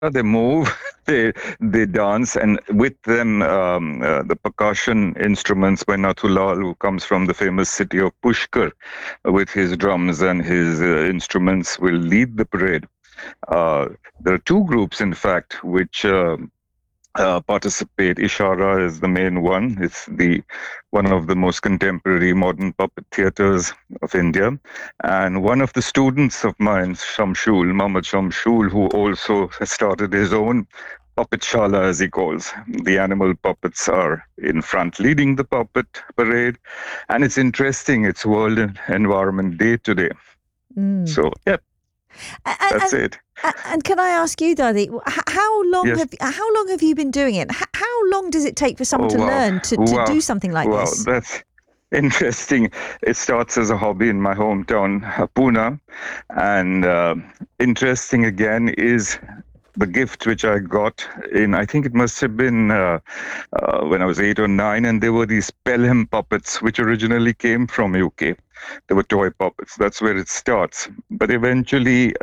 They move, they dance, and with them the percussion instruments by Nathulal, who comes from the famous city of Pushkar, with his drums and his instruments, will lead the parade. There are two groups, in fact, which participate. Ishara is the main one. It's the one of the most contemporary modern puppet theaters of India. And one of the students of mine, Shamshul, Mohammad Shamshul, who also has started his own puppet shala, as he calls. The animal puppets are in front leading the puppet parade. And it's interesting, it's World Environment Day today. So, yeah, that's it. And can I ask you, Dadi, how long Yes. have you been doing it? How long does it take for someone to learn to do something like this? Well, that's interesting. It starts as a hobby in my hometown, Pune. And interesting again is the gift which I got I think it must have been when I was 8 or 9, and there were these Pelham puppets, which originally came from UK. They were toy puppets. That's where it starts. But eventually,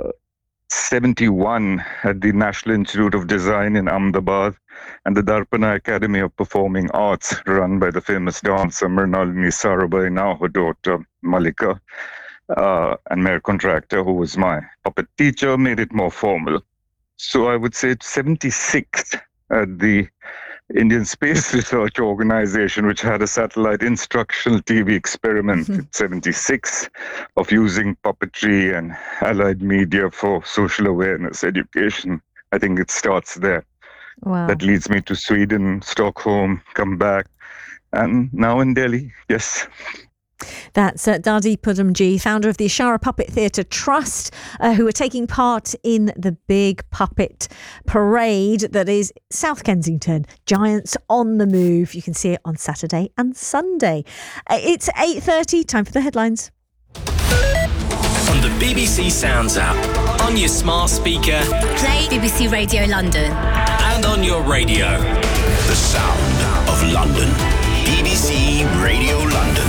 71 at the National Institute of Design in Ahmedabad and the Darpana Academy of Performing Arts, run by the famous dancer Mrinalini Sarabhai, now her daughter Malika, and Mayor Contractor, who was my puppet teacher, made it more formal. So I would say it's 76 at the Indian Space Research Organization, which had a satellite instructional TV experiment in 76 of using puppetry and allied media for social awareness, education. I think it starts there. Wow. That leads me to Sweden, Stockholm, come back, and now in Delhi. Yes. That's Dadi Pudamji, founder of the Ishara Puppet Theatre Trust, who are taking part in the big puppet parade that is South Kensington. Giants on the move. You can see it on Saturday and Sunday. It's 8:30. Time for the headlines. On the BBC Sounds app, on your smart speaker, play BBC Radio London, and on your radio. The sound of London. BBC Radio London.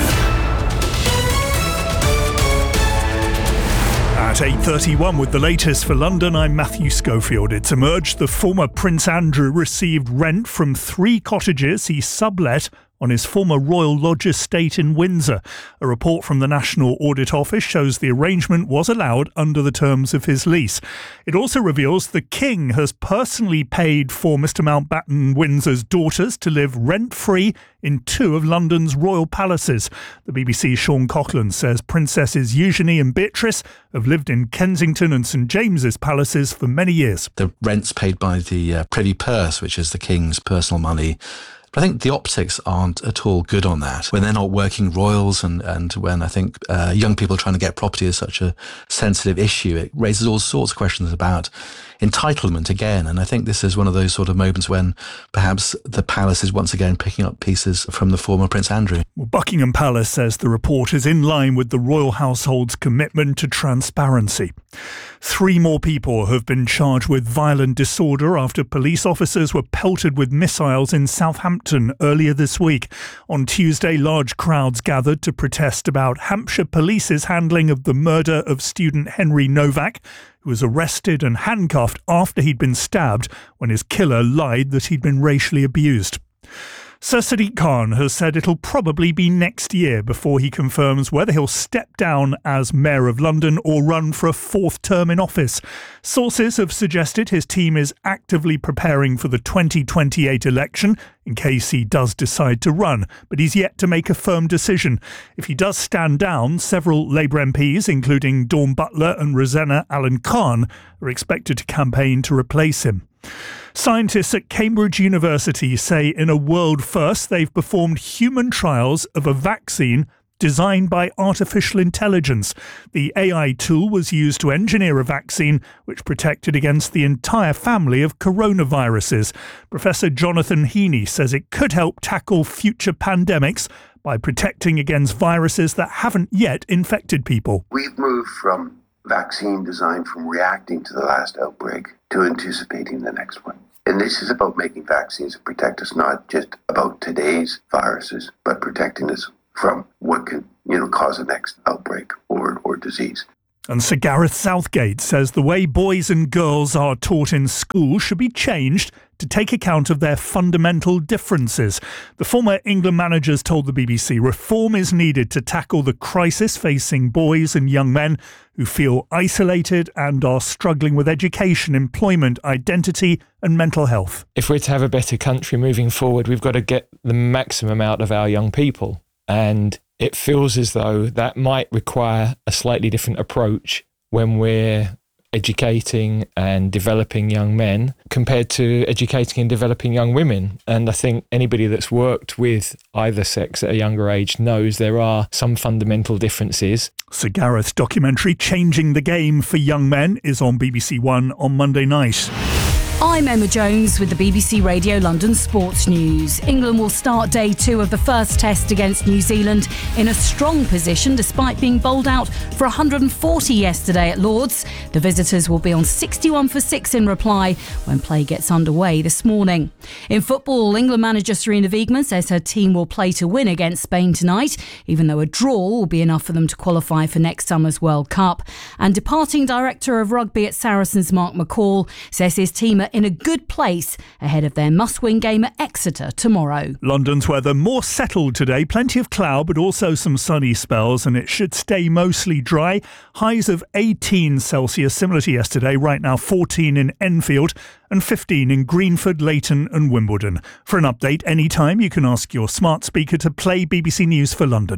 At 8:31 with the latest for London, I'm Matthew Schofield. It's emerged the former Prince Andrew received rent from 3 cottages he sublet on his former Royal Lodge estate in Windsor. A report from the National Audit Office shows the arrangement was allowed under the terms of his lease. It also reveals the King has personally paid for Mr Mountbatten Windsor's daughters to live rent-free in 2 of London's royal palaces. The BBC's Sean Coughlin says Princesses Eugenie and Beatrice have lived in Kensington and St James's palaces for many years. The rent's paid by the Privy Purse, which is the King's personal money. But I think the optics aren't at all good on that. When they're not working royals and when I think young people trying to get property is such a sensitive issue, it raises all sorts of questions about entitlement again. And I think this is one of those sort of moments when perhaps the palace is once again picking up pieces from the former Prince Andrew. Well, Buckingham Palace says the report is in line with the royal household's commitment to transparency. 3 more people have been charged with violent disorder after police officers were pelted with missiles in Southampton earlier this week. On Tuesday, large crowds gathered to protest about Hampshire Police's handling of the murder of student Henry Novak, who was arrested and handcuffed after he'd been stabbed when his killer lied that he'd been racially abused. Sir Sadiq Khan has said it'll probably be next year before he confirms whether he'll step down as Mayor of London or run for a 4th term in office. Sources have suggested his team is actively preparing for the 2028 election in case he does decide to run, but he's yet to make a firm decision. If he does stand down, several Labour MPs, including Dawn Butler and Rosanna Allen Khan, are expected to campaign to replace him. Scientists at Cambridge University say in a world first they've performed human trials of a vaccine designed by artificial intelligence. The AI tool was used to engineer a vaccine which protected against the entire family of coronaviruses. Professor Jonathan Heaney says it could help tackle future pandemics by protecting against viruses that haven't yet infected people. We've moved from vaccine design from reacting to the last outbreak to anticipating the next one. And this is about making vaccines that protect us not just about today's viruses, but protecting us from what can, cause the next outbreak or disease. And Sir Gareth Southgate says the way boys and girls are taught in school should be changed to take account of their fundamental differences. The former England manager told the BBC reform is needed to tackle the crisis facing boys and young men who feel isolated and are struggling with education, employment, identity and mental health. If we're to have a better country moving forward, we've got to get the maximum out of our young people. And it feels as though that might require a slightly different approach when we're educating and developing young men compared to educating and developing young women. And I think anybody that's worked with either sex at a younger age knows there are some fundamental differences. Sir Gareth's documentary Changing the Game for Young Men is on BBC One on Monday night. I'm Emma Jones with the BBC Radio London Sports News. England will start day 2 of the first test against New Zealand in a strong position despite being bowled out for 140 yesterday at Lord's. The visitors will be on 61 for 6 in reply when play gets underway this morning. In football, England manager Sarina Wiegman says her team will play to win against Spain tonight, even though a draw will be enough for them to qualify for next summer's World Cup. And departing director of rugby at Saracens, Mark McCall, says his team are in a good place ahead of their must-win game at Exeter tomorrow. London's weather more settled today. Plenty of cloud, but also some sunny spells, and it should stay mostly dry. Highs of 18 Celsius, similar to yesterday. Right now 14 in Enfield and 15 in Greenford, Leighton and Wimbledon. For an update anytime, you can ask your smart speaker to play BBC News for London.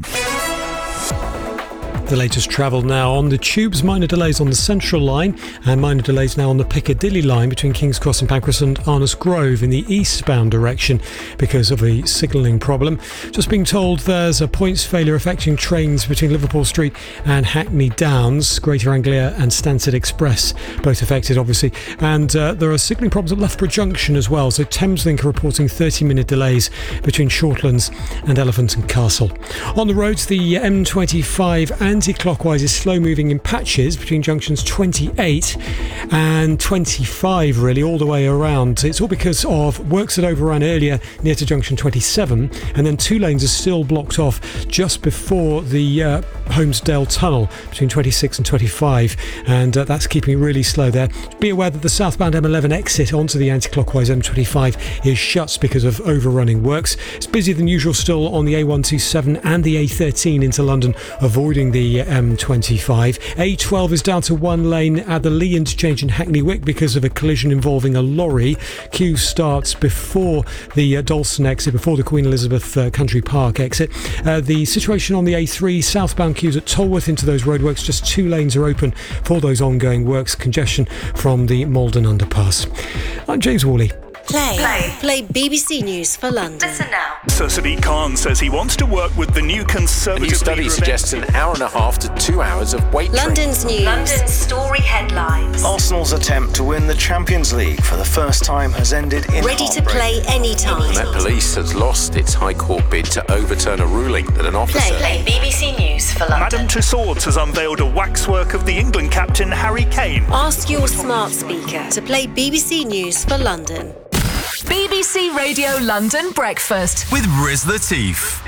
The latest travel now on the tubes. Minor delays on the Central Line and minor delays now on the Piccadilly Line between King's Cross and Pancras and Arnos Grove in the eastbound direction because of a signalling problem. Just being told there's a points failure affecting trains between Liverpool Street and Hackney Downs, Greater Anglia and Stansted Express, both affected obviously. And there are signalling problems at Loughborough Junction as well. So Thameslink are reporting 30-minute delays between Shortlands and Elephant and Castle. On the roads, the M25 anti-clockwise is slow moving in patches between junctions 28 and 25, really all the way around. It's all because of works that overran earlier near to junction 27, and then 2 lanes are still blocked off just before the Holmesdale Tunnel between 26 and 25, and that's keeping it really slow there. Be aware that the southbound M11 exit onto the anti-clockwise M25 is shut because of overrunning works. It's busier than usual still on the A127 and the A13 into London, avoiding the M25. A12 is down to 1 lane at the Lee interchange in Hackney Wick because of a collision involving a lorry. Queue starts before the Dalston exit, before the Queen Elizabeth Country Park exit. The situation on the A3, southbound queues at Tolworth into those roadworks, just 2 lanes are open for those ongoing works. Congestion from the Malden underpass. I'm James Worley. Play BBC News for London. Listen now. Sir Sadiq Khan says he wants to work with the new Conservative. A new study suggests an hour and a half to 2 hours of weight London's training. news. London's story headlines. Arsenal's attempt to win the Champions League for the first time has ended in Ready to play anytime. Met Police has lost its High Court bid to overturn a ruling that an officer... Play BBC News for London. Madame Tussauds has unveiled a waxwork of the England captain Harry Kane. Ask your smart speaker to play BBC News for London. BBC Radio London Breakfast with Riz Latif.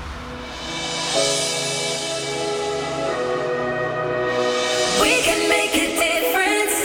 We can make a difference.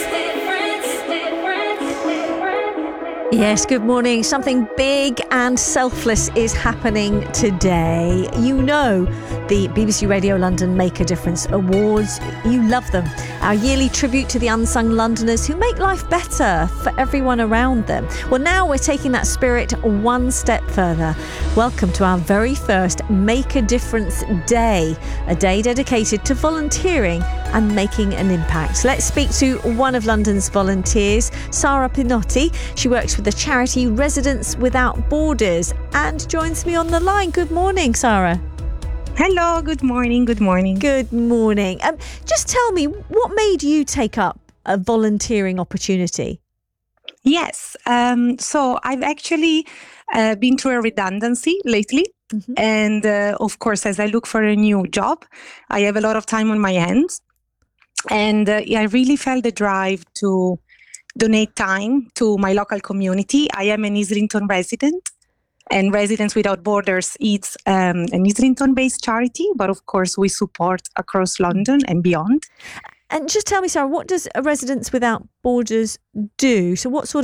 Yes, good morning. Something big and selfless is happening today. You know the BBC Radio London Make a Difference Awards. You love them. Our yearly tribute to the unsung Londoners who make life better for everyone around them. Well, now we're taking that spirit one step further. Welcome to our very first Make a Difference Day, a day dedicated to volunteering and making an impact. Let's speak to one of London's volunteers, Sara Pinotti. She works with the charity Residents Without Borders and joins me on the line. Good morning, Sara. Hello, good morning. Good morning. Just tell me, what made you take up a volunteering opportunity? Yes, so I've actually been through a redundancy lately. Mm-hmm. And of course, as I look for a new job, I have a lot of time on my hands. And I really felt the drive to donate time to my local community. I am an Islington resident. And Residents Without Borders is an Islington-based charity, but of course we support across London and beyond. And just tell me, Sarah, what does Residents Without Borders do? So what sort